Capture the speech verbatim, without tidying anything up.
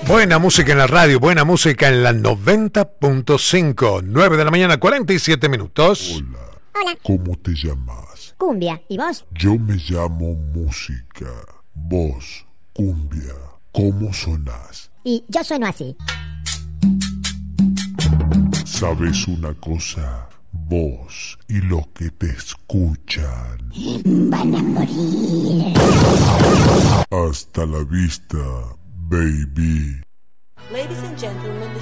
Buena música en la radio, buena música en la noventa punto cinco. nueve de la mañana, cuarenta y siete minutos. Hola. Hola. ¿Cómo te llamas? Cumbia. ¿Y vos? Yo me llamo Música. Vos, Cumbia. ¿Cómo sonás? Y yo sueno así. ¿Sabes una cosa? Vos y los que te escuchan van a morir. Hasta la vista, baby. Ladies and gentlemen,